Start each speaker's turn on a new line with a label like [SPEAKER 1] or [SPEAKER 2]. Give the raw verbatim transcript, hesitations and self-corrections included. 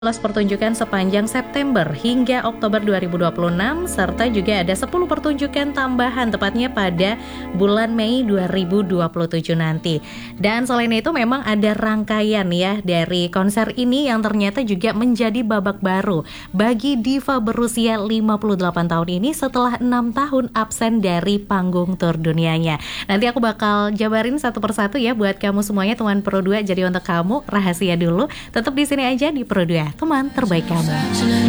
[SPEAKER 1] Pertunjukan sepanjang September hingga Oktober dua ribu dua puluh enam, serta juga ada sepuluh pertunjukan tambahan tepatnya pada bulan Mei dua ribu dua puluh tujuh nanti. Dan selain itu memang ada rangkaian ya dari konser ini yang ternyata juga menjadi babak baru bagi diva berusia lima puluh delapan tahun ini setelah enam tahun absen dari panggung tur dunianya. Nanti aku bakal jabarin satu persatu ya buat kamu semuanya teman Pro dua. Jadi untuk kamu rahasia dulu, tetap di sini aja di Pro dua, teman terbaik kamu.